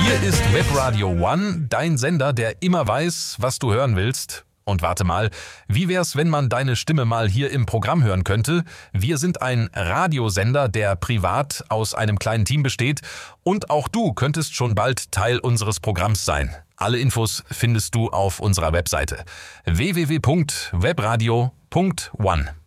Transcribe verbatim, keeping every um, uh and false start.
Hier ist Webradio One, dein Sender, der immer weiß, was du hören willst. Und warte mal, wie wär's, wenn man deine Stimme mal hier im Programm hören könnte? Wir sind ein Radiosender, der privat aus einem kleinen Team besteht. Und auch du könntest schon bald Teil unseres Programms sein. Alle Infos findest du auf unserer Webseite w w w punkt webradio punkt one.